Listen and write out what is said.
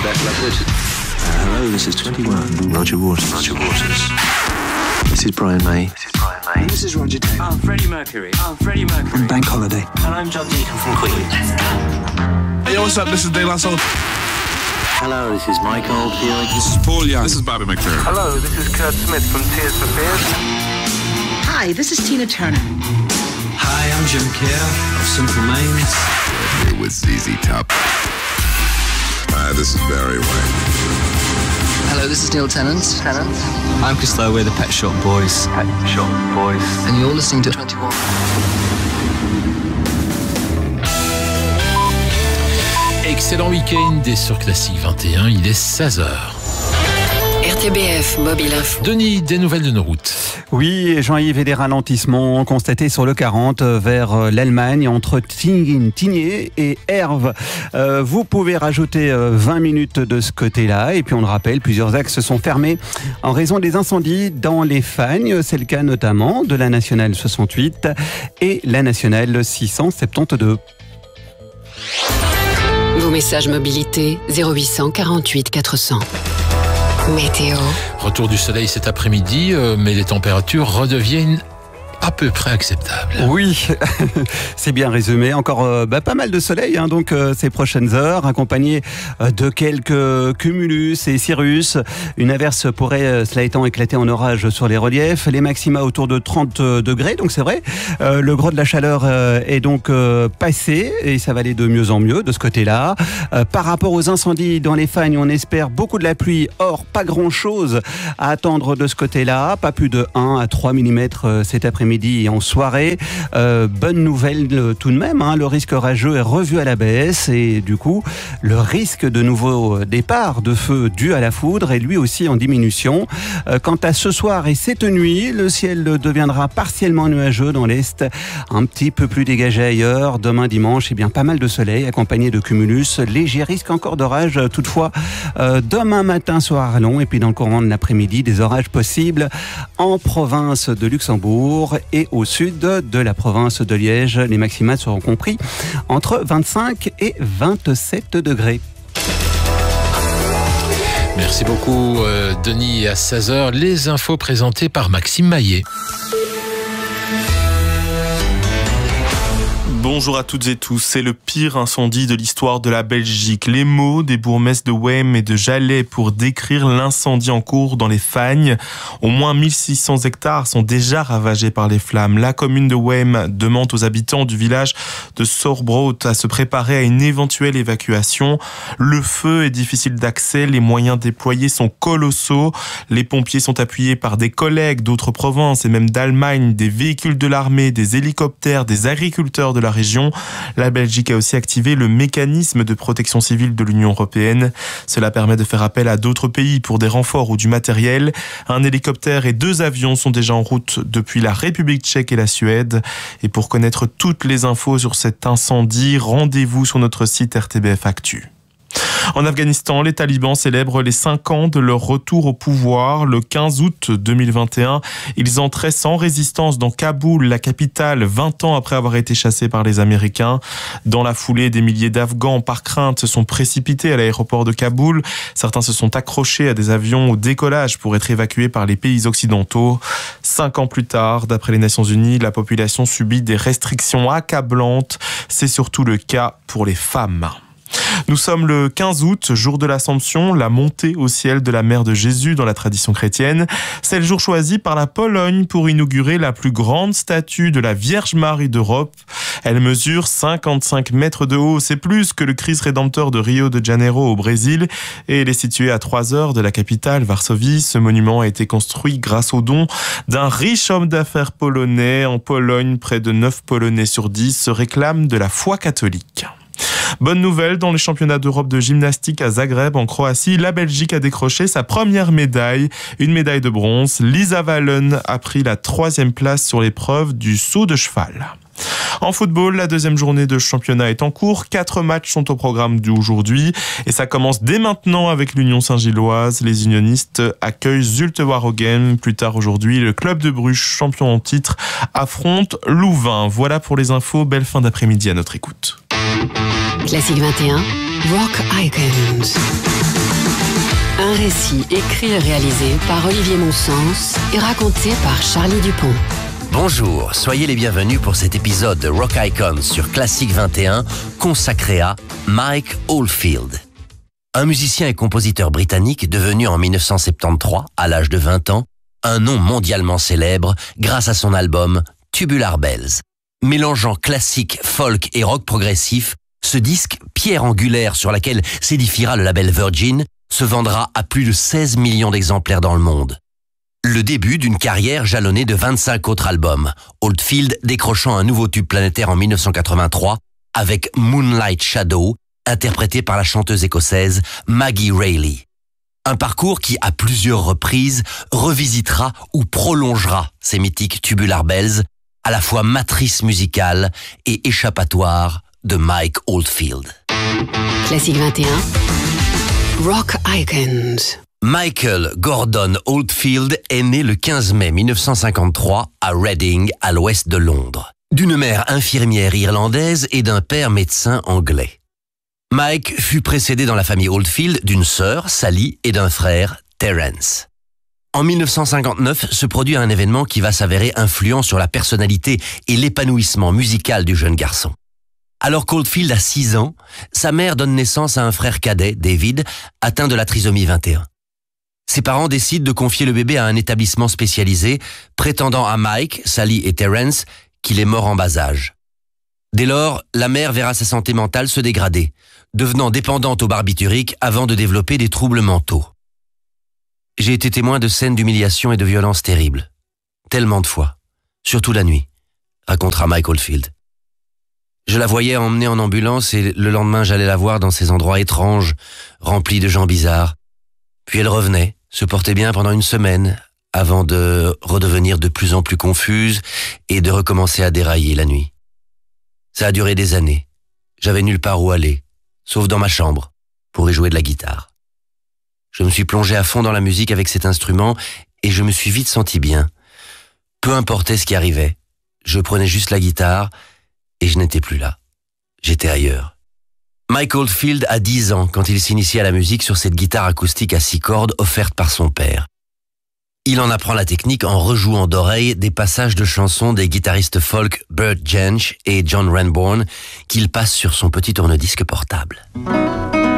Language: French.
Hello, this is 21. Roger Waters. This is Brian May. This is Roger Taylor. I'm Freddie Mercury. On Bank Holiday. And I'm John Deacon from Queen. Let's go! Hey, what's up? This is De La Soul. Hello, this is Mike Oldfield. This is Paul Young. This is Bobby McFerrin. Hello, this is Kurt Smith from Tears for Fears. Hi, this is Tina Turner. Hi, I'm Jim Kerr of Simple Minds. We're here with ZZ Top. Hi, this is Barry White. Hello, this is Neil Tennant. I'm Chris Lowe, we're the Pet Shop Boys. And you're listening to 21. Excellent week-end et sur Classique 21, il est 16h. RTBF Mobile Info. Denis, des nouvelles de nos routes. Oui, Jean-Yves, et des ralentissements constatés sur le 40 vers l'Allemagne entre Tigné et Herve. Vous pouvez rajouter 20 minutes de ce côté-là. Et puis on le rappelle, plusieurs axes sont fermés en raison des incendies dans les Fagnes. C'est le cas notamment de la Nationale 68 et la Nationale 672. Vos messages mobilité 0800 48 400. Météo. Retour du soleil cet après-midi, mais les températures redeviennent à peu près acceptable. Oui, c'est bien résumé. Encore pas mal de soleil donc ces prochaines heures, accompagné de quelques cumulus et cirrus. Une averse pourrait, cela étant, éclater en orage sur les reliefs. Les maxima autour de 30 degrés, donc c'est vrai. Le gros de la chaleur est donc passé et ça va aller de mieux en mieux de ce côté-là. Par rapport aux incendies dans les Fagnes, on espère beaucoup de la pluie. Or, pas grand-chose à attendre de ce côté-là. Pas plus de 1 à 3 mm cet après-midi et en soirée. Bonne nouvelle tout de même, le risque orageux est revu à la baisse et du coup le risque de nouveau départ de feu dû à la foudre est lui aussi en diminution. Quant à ce soir et cette nuit, le ciel deviendra partiellement nuageux dans l'est, un petit peu plus dégagé ailleurs. Demain dimanche, bien pas mal de soleil accompagné de cumulus, léger risque encore d'orage toutefois demain matin soir long et puis dans le courant de l'après-midi des orages possibles en province de Luxembourg et au sud de la province de Liège. Les maximales seront compris entre 25 et 27 degrés. Merci beaucoup Denis. À 16h, les infos présentées par Maxime Maillet. Bonjour à toutes et tous. C'est le pire incendie de l'histoire de la Belgique. Les mots des bourgmestres de Wem et de Jalais pour décrire l'incendie en cours dans les Fagnes. Au moins 1600 hectares sont déjà ravagés par les flammes. La commune de Wem demande aux habitants du village de Sorbroot à se préparer à une éventuelle évacuation. Le feu est difficile d'accès. Les moyens déployés sont colossaux. Les pompiers sont appuyés par des collègues d'autres provinces et même d'Allemagne, des véhicules de l'armée, des hélicoptères, des agriculteurs de la région. La Belgique a aussi activé le mécanisme de protection civile de l'Union européenne. Cela permet de faire appel à d'autres pays pour des renforts ou du matériel. Un hélicoptère et 2 avions sont déjà en route depuis la République tchèque et la Suède. Et pour connaître toutes les infos sur cet incendie, rendez-vous sur notre site RTBF Actu. En Afghanistan, les talibans célèbrent les 5 ans de leur retour au pouvoir. Le 15 août 2021, ils entraient sans résistance dans Kaboul, la capitale, 20 ans après avoir été chassés par les Américains. Dans la foulée, des milliers d'Afghans, par crainte, se sont précipités à l'aéroport de Kaboul. Certains se sont accrochés à des avions au décollage pour être évacués par les pays occidentaux. 5 ans plus tard, d'après les Nations Unies, la population subit des restrictions accablantes. C'est surtout le cas pour les femmes. Nous sommes le 15 août, jour de l'Assomption, la montée au ciel de la mère de Jésus dans la tradition chrétienne. C'est le jour choisi par la Pologne pour inaugurer la plus grande statue de la Vierge Marie d'Europe. Elle mesure 55 mètres de haut, c'est plus que le Christ Rédempteur de Rio de Janeiro au Brésil et elle est située à 3 heures de la capitale, Varsovie. Ce monument a été construit grâce au don d'un riche homme d'affaires polonais. En Pologne, près de 9 Polonais sur 10 se réclament de la foi catholique. Bonne nouvelle, dans les championnats d'Europe de gymnastique à Zagreb, en Croatie, la Belgique a décroché sa première médaille, une médaille de bronze. Lisa Wallen a pris la 3e place sur l'épreuve du saut de cheval. En football, la 2e journée de championnat est en cours. 4 matchs sont au programme d'aujourd'hui et ça commence dès maintenant avec l'Union Saint-Gilloise. Les unionistes accueillent Zulte Waregem. Plus tard aujourd'hui, le club de Bruges, champion en titre, affronte Louvain. Voilà pour les infos. Belle fin d'après-midi à notre écoute. Classique 21, Rock Icons. Un récit écrit et réalisé par Olivier Monsens et raconté par Charlie Dupont. Bonjour, soyez les bienvenus pour cet épisode de Rock Icons sur Classique 21 consacré à Mike Oldfield. Un musicien et compositeur britannique devenu en 1973, à l'âge de 20 ans, un nom mondialement célèbre grâce à son album Tubular Bells. Mélangeant classique, folk et rock progressif, ce disque, pierre angulaire sur laquelle s'édifiera le label Virgin, se vendra à plus de 16 millions d'exemplaires dans le monde. Le début d'une carrière jalonnée de 25 autres albums, Oldfield décrochant un nouveau tube planétaire en 1983 avec Moonlight Shadow, interprété par la chanteuse écossaise Maggie Reilly. Un parcours qui, à plusieurs reprises, revisitera ou prolongera ces mythiques Tubular Bells, à la fois matrice musicale et échappatoire de Mike Oldfield. Classique 21, Rock Icons. Michael Gordon Oldfield est né le 15 mai 1953 à Reading, à l'ouest de Londres, d'une mère infirmière irlandaise et d'un père médecin anglais. Mike fut précédé dans la famille Oldfield d'une sœur, Sally, et d'un frère, Terence. En 1959 se produit un événement qui va s'avérer influent sur la personnalité et l'épanouissement musical du jeune garçon. Alors qu'Oldfield a 6 ans, sa mère donne naissance à un frère cadet, David, atteint de la trisomie 21. Ses parents décident de confier le bébé à un établissement spécialisé, prétendant à Mike, Sally et Terence qu'il est mort en bas âge. Dès lors, la mère verra sa santé mentale se dégrader, devenant dépendante aux barbituriques avant de développer des troubles mentaux. J'ai été témoin de scènes d'humiliation et de violence terribles. Tellement de fois, surtout la nuit, racontera Mike Oldfield. Je la voyais emmenée en ambulance et le lendemain j'allais la voir dans ces endroits étranges, remplis de gens bizarres. Puis elle revenait, se portait bien pendant une semaine, avant de redevenir de plus en plus confuse et de recommencer à dérailler la nuit. Ça a duré des années. J'avais nulle part où aller, sauf dans ma chambre, pour y jouer de la guitare. Je me suis plongé à fond dans la musique avec cet instrument et je me suis vite senti bien. Peu importait ce qui arrivait, je prenais juste la guitare et je n'étais plus là. J'étais ailleurs. Mike Oldfield a 10 ans quand il s'initie à la musique sur cette guitare acoustique à 6 cordes offerte par son père. Il en apprend la technique en rejouant d'oreille des passages de chansons des guitaristes folk Bert Jansch et John Renbourn qu'il passe sur son petit tourne-disque portable.